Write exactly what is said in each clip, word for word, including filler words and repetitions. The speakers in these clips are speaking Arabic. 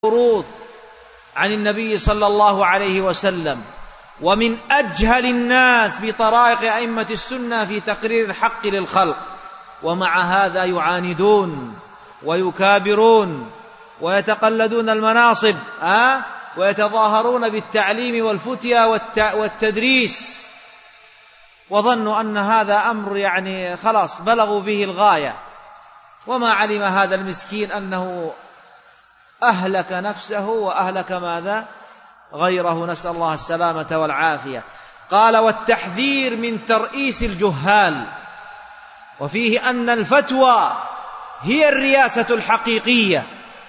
موروث عن النبي صلى الله عليه وسلم، ومن أجهل الناس بطرائق أئمة السنة في تقرير الحق للخلق، ومع هذا يعاندون ويكابرون ويتقلدون المناصب أه؟ ويتظاهرون بالتعليم والفتيا والتدريس، وظنوا أن هذا أمر يعني خلاص بلغوا به الغاية، وما علم هذا المسكين أنه أهلك نفسه وأهلك ماذا؟ غيره، نسأل الله السلامة والعافية. قال: والتحذير من ترئيس الجهال، وفيه أن الفتوى هي الرياسة الحقيقية،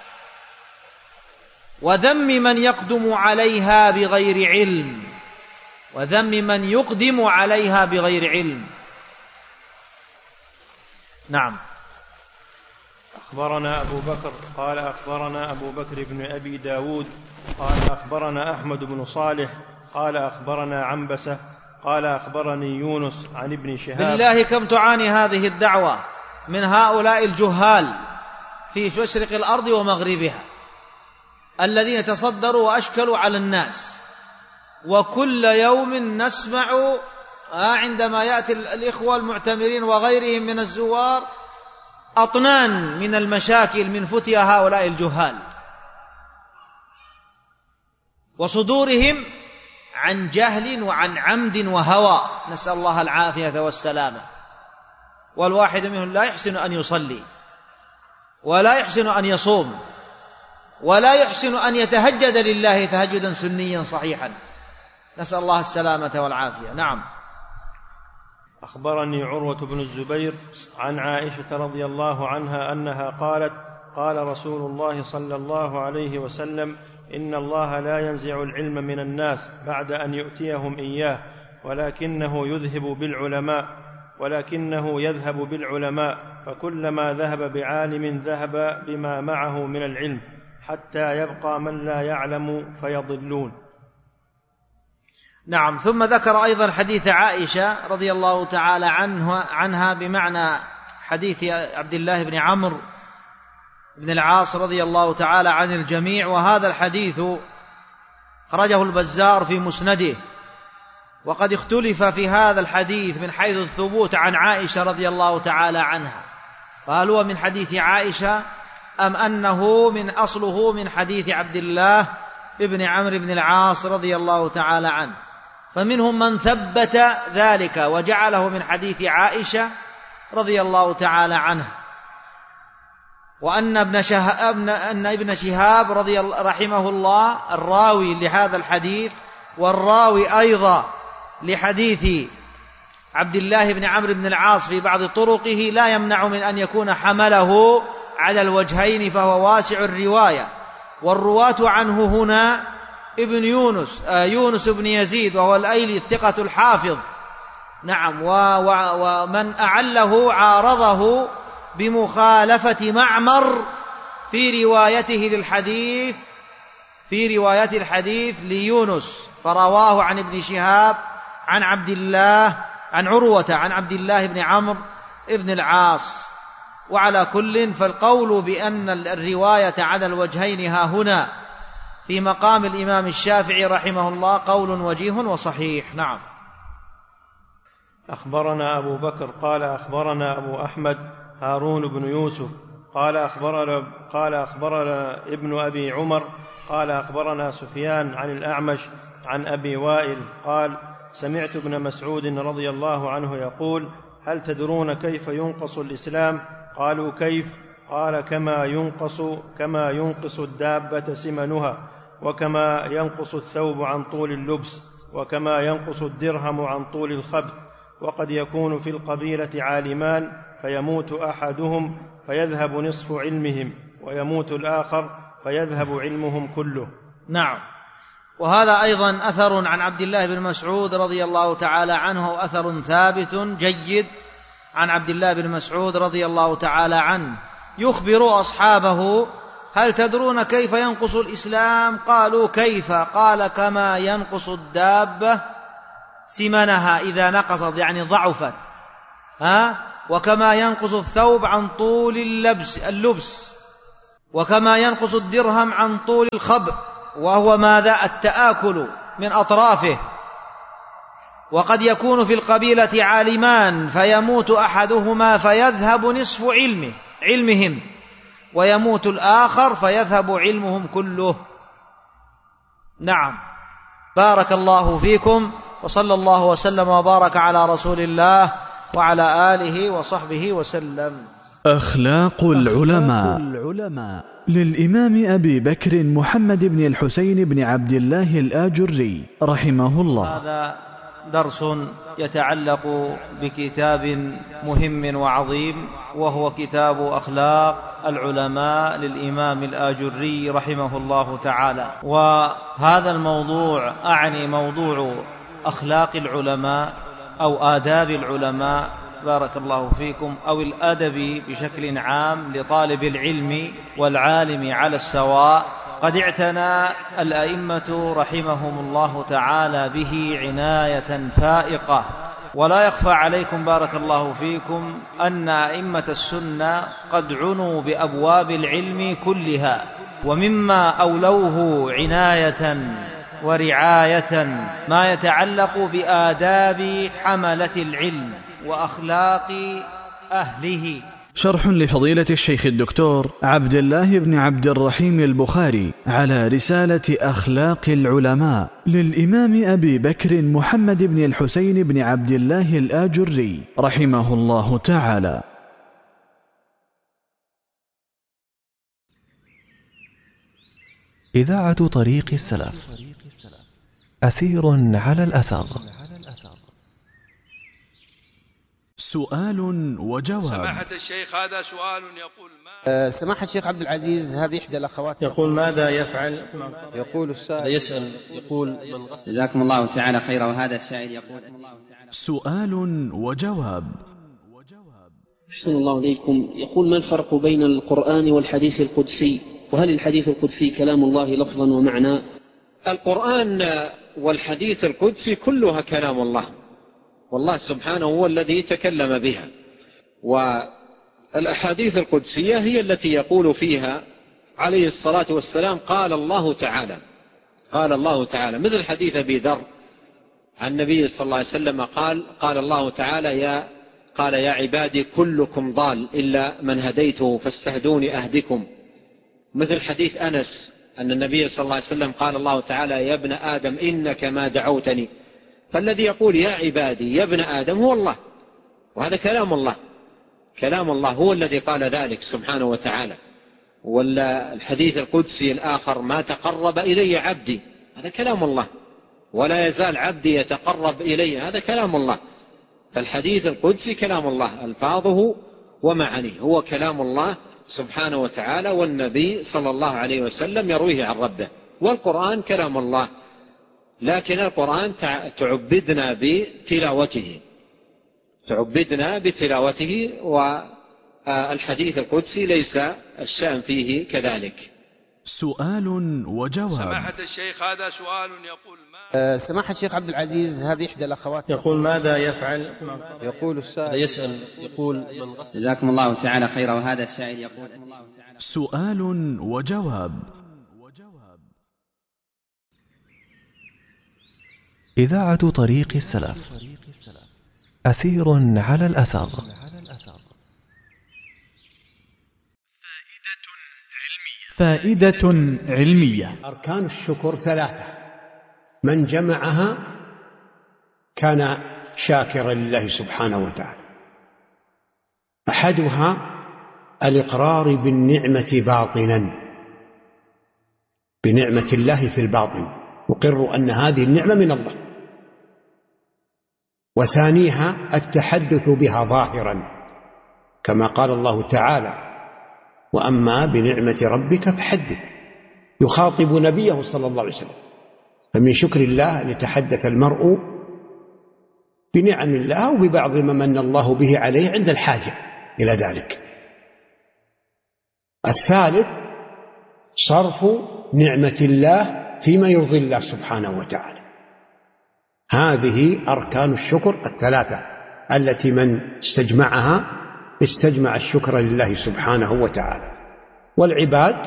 وذم من يقدم عليها بغير علم وذم من يقدم عليها بغير علم. نعم. أخبرنا أبو بكر قال أخبرنا أبو بكر بن أبي داود قال أخبرنا أحمد بن صالح قال أخبرنا عنبسة قال أخبرني يونس عن ابن شهاب. بالله كم تعاني هذه الدعوة من هؤلاء الجهال في مشرق الأرض ومغربها، الذين تصدروا وأشكلوا على الناس، وكل يوم نسمع عندما يأتي الإخوة المعتمرين وغيرهم من الزوار أطنان من المشاكل من فتيا هؤلاء الجهال، وصدورهم عن جهل وعن عمد وهوى، نسأل الله العافية والسلامة. والواحد منهم لا يحسن أن يصلي، ولا يحسن أن يصوم، ولا يحسن أن يتهجد لله تهجدا سنيا صحيحا، نسأل الله السلامة والعافية. نعم. أخبرني عروة بن الزبير عن عائشة رضي الله عنها أنها قالت: قال رسول الله صلى الله عليه وسلم: إن الله لا ينزع العلم من الناس بعد أن يؤتيهم إياه، ولكنه يذهب بالعلماء ولكنه يذهب بالعلماء فكلما ذهب بعالم ذهب بما معه من العلم، حتى يبقى من لا يعلم فيضلون. نعم. ثم ذكر أيضا حديث عائشة رضي الله تعالى عنها, عنها بمعنى حديث عبد الله بن عمرو بن العاص رضي الله تعالى عن الجميع، وهذا الحديث خرجه البزار في مسنده، وقد اختلف في هذا الحديث من حيث الثبوت عن عائشة رضي الله تعالى عنها، فهل هو من حديث عائشة أم أنه من أصله من حديث عبد الله ابن عمرو بن العاص رضي الله تعالى عنه. فمنهم من ثبت ذلك وجعله من حديث عائشة رضي الله تعالى عنها، وأن ابن شهاب, أن ابن شهاب رضي الله رحمه الله الراوي لهذا الحديث والراوي أيضا لحديث عبد الله بن عمرو بن العاص في بعض طرقه لا يمنع من أن يكون حمله على الوجهين، فهو واسع الرواية. والرواة عنه هنا ابن يونس آه يونس بن يزيد وهو الأيلي الثقة الحافظ. نعم. ومن أعله عارضه بمخالفة معمر في روايته للحديث في رواية الحديث ليونس، فرواه عن ابن شهاب عن عبد الله عن عروة عن عبد الله بن عمرو بن العاص. وعلى كل فالقول بأن الرواية على الوجهين ها هنا في مقام الإمام الشافعي رحمه الله قول وجيه وصحيح. نعم. أخبرنا أبو بكر قال أخبرنا أبو أحمد هارون بن يوسف قال أخبرنا, قال أخبرنا ابن أبي عمر قال أخبرنا سفيان عن الأعمش عن أبي وائل قال: سمعت ابن مسعود رضي الله عنه يقول: هل تدرون كيف ينقص الإسلام؟ قالوا: كيف؟ قال: كما ينقص كما ينقص الدابة سمنها، وكما ينقص الثوب عن طول اللبس، وكما ينقص الدرهم عن طول الخبث. وقد يكون في القبيلة عالمان فيموت أحدهم فيذهب نصف علمهم، ويموت الآخر فيذهب علمهم كله. نعم. وهذا أيضا أثر عن عبد الله بن مسعود رضي الله تعالى عنه، أثر ثابت جيد عن عبد الله بن مسعود رضي الله تعالى عنه، يخبر أصحابه: هل تدرون كيف ينقص الإسلام؟ قالوا: كيف؟ قال: كما ينقص الدابة سمنها إذا نقصت يعني ضعفت، ها؟ وكما ينقص الثوب عن طول اللبس, اللبس وكما ينقص الدرهم عن طول الخبء، وهو ماذا؟ التآكل من أطرافه. وقد يكون في القبيلة عالمان فيموت أحدهما فيذهب نصف علمه علمهم، ويموت الآخر فيذهب علمهم كله. نعم. بارك الله فيكم، وصلى الله وسلم وبارك على رسول الله وعلى آله وصحبه وسلم. أخلاق العلماء للإمام أبي بكر محمد بن الحسين بن عبد الله الآجري رحمه الله. هذا درس يتعلق بكتاب مهم وعظيم، وهو كتاب أخلاق العلماء للإمام الآجري رحمه الله تعالى. وهذا الموضوع أعني موضوع أخلاق العلماء أو آداب العلماء، بارك الله فيكم، أو الأدب بشكل عام لطالب العلم والعالم على السواء. قد اعتنى الأئمة رحمهم الله تعالى به عناية فائقة، ولا يخفى عليكم بارك الله فيكم أن أئمة السنة قد عنوا بأبواب العلم كلها، ومما أولوه عناية ورعاية ما يتعلق بآداب حملة العلم وأخلاق أهله. شرح لفضيلة الشيخ الدكتور عبد الله بن عبد الرحيم البخاري على رسالة أخلاق العلماء للإمام أبي بكر محمد بن الحسين بن عبد الله الآجري رحمه الله تعالى. إذاعة طريق السلف، أثير على الأثر. سؤال وجواب. سماحة الشيخ، هذا سؤال يقول ما أه سماحة الشيخ عبد العزيز، هذه إحدى الأخوات يقول ماذا يفعل؟ يقول السائل يسأل يقول جزاكم الله تعالى خيرا. وهذا السائل يقول سؤال وجواب. أحسن الله إليكم. يقول: ما الفرق بين القرآن والحديث القدسي؟ وهل الحديث القدسي كلام الله لفظا ومعنى؟ القرآن والحديث القدسي كلها كلام الله، والله سبحانه هو الذي تكلم بها. والأحاديث القدسية هي التي يقول فيها عليه الصلاة والسلام قال الله تعالى، قال الله تعالى، مثل حديث أبي ذر عن النبي صلى الله عليه وسلم قال قال الله تعالى يا قال يا عبادي كلكم ضال إلا من هديته فاستهدوني أهدكم. مثل حديث أنس أن النبي صلى الله عليه وسلم قال الله تعالى يا ابن آدم إنك ما دعوتني. فالذي يقول يا عبادي يا ابن آدم هو الله، وهذا كلام الله، كلام الله هو الذي قال ذلك سبحانه وتعالى. والحديث القدسي الآخر ما تقرب إلي عبدي، هذا كلام الله، ولا يزال عبدي يتقرب إلي، هذا كلام الله. فالحديث القدسي كلام الله ألفاظه ومعانيه، هو كلام الله سبحانه وتعالى، والنبي صلى الله عليه وسلم يرويه عن ربه. والقرآن كلام الله، لكن القرآن تعبدنا بتلاوته، تعبدنا بتلاوته، والحديث القدسي ليس الشأن فيه كذلك. سؤال وجواب. سماحة الشيخ، هذا سؤال يقول ما أه سماحة الشيخ عبد العزيز، هذه إحدى الأخوات يقول ماذا يفعل؟ يقول السائل يسأل يقول جزاكم الله تعالى خيرا. وهذا السائل يقول سؤال وجواب. إذاعة طريق السلف، أثير على الأثر. فائدة علمية. أركان الشكر ثلاثة، من جمعها كان شاكرا لله سبحانه وتعالى. أحدها الإقرار بالنعمة باطنا، بنعمة الله في الباطن، أقر أن هذه النعمة من الله. وثانيها التحدث بها ظاهرا، كما قال الله تعالى وأما بنعمة ربك فحدث، يخاطب نبيه صلى الله عليه وسلم. فمن شكر الله أن يتحدث المرء بنعم الله وببعض ما من الله به عليه عند الحاجة إلى ذلك. الثالث صرف نعمة الله فيما يرضي الله سبحانه وتعالى. هذه أركان الشكر الثلاثة التي من استجمعها استجمع الشكر لله سبحانه وتعالى. والعباد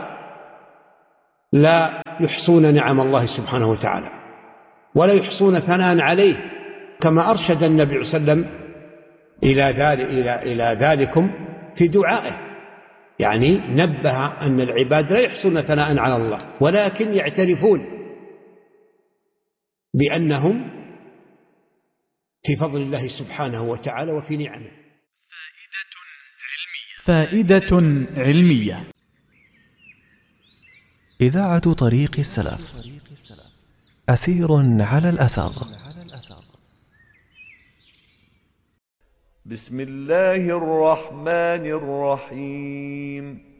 لا يحصون نعم الله سبحانه وتعالى ولا يحصون ثناء عليه، كما أرشد النبي صلى الله عليه وسلم إلى ذلك إلى إلى ذلكم في دعائه، يعني نبه أن العباد لا يحصون ثناء على الله ولكن يعترفون بأنهم في فضل الله سبحانه وتعالى وفي نعمه. فائدة علمية. إذاعة طريق السلف، أثير على الأثر. بسم الله الرحمن الرحيم.